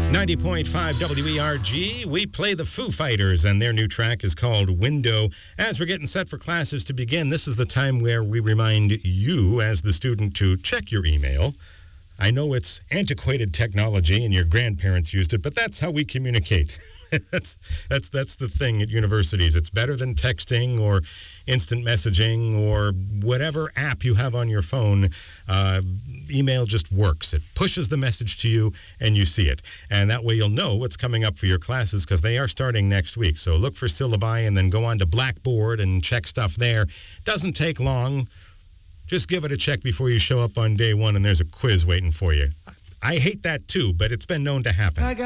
90.5 WERG, we play the Foo Fighters, and their new track is called Window. As we're getting set for classes to begin, this is the time where we remind you, as the student, to check your email. I know it's antiquated technology and your grandparents used it, but that's how we communicate. That's the thing at universities. It's better than texting or instant messaging or whatever app you have on your phone. Email just works. It pushes the message to you and you see it. And that way you'll know what's coming up for your classes because they are starting next week. So look for syllabi and then go on to Blackboard and check stuff there. Doesn't take long. Just give it a check before you show up on day one and there's a quiz waiting for you. I hate that too, but it's been known to happen.